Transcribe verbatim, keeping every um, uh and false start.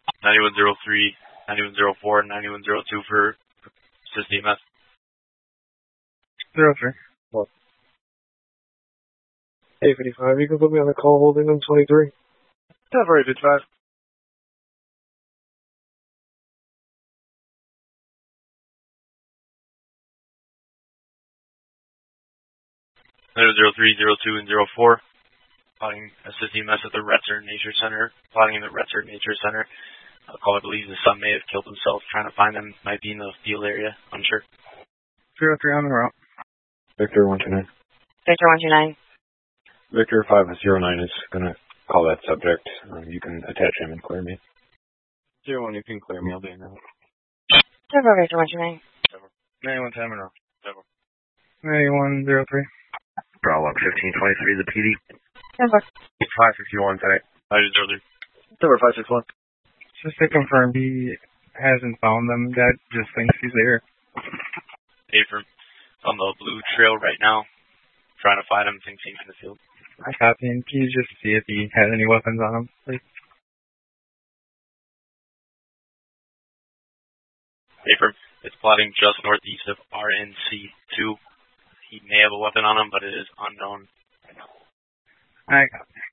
ninety-one zero three, ninety-one zero four, ninety-one zero two for assist E M S. Zero three. What? eight fifty-five, you can put me on the call holding them twenty-three. Yeah, for eight fifty-five. ninety-one zero three, zero two, and zero four. Plotting assist E M S at the Retzer Nature Center. Plotting in the Retzer Nature Center. A call, I believe the son may have killed himself. Trying to find him. Might be in the field area. Unsure. Zero three on the route. Victor one two nine. Victor one two nine. Victor five zero nine is going to call that subject. Um, you can attach him and clear me. Zero one, you can clear me. I'll be in now. Zero Victor one two nine. ninety-one ten Monroe. ninety-one zero three. Bravo fifteen twenty-three, the P D. Denver. five fifty-one today. ninety-one zero three. Denver five six one. Just to confirm, he hasn't found them. Dad just thinks he's there. Affirm. On the blue trail right now. Trying to find him. Thinks he's in the field. I copy, and can you just see if he had any weapons on him, please? Affirm. It's plotting just northeast of R N C two. He may have a weapon on him, but it is unknown. I copy.